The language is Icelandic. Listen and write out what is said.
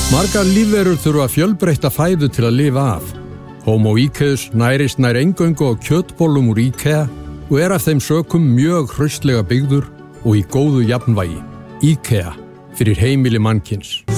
Margar lífverur þurfa fjölbreytta fæðu til að lifa af. Homo iceus nærist nær eingöngu á kjötbollum úr IKEA og af þeim sökum mjög hraustlega byggður og í góðu jafnvægi. IKEA fyrir heimili mannkyns.